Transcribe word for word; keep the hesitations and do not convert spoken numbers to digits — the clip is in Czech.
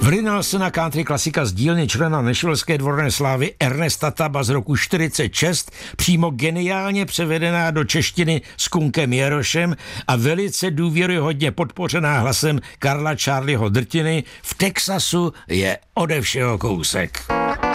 Vlínal se na country klasika z dílny člena Nešvilské dvorné slávy Ernesta Taba z roku čtyřicet šest, přímo geniálně převedená do češtiny s Kunkem Jarošem a velice důvěryhodně podpořená hlasem Karla Charlieho Drtiny. V Texasu je ode všeho kousek.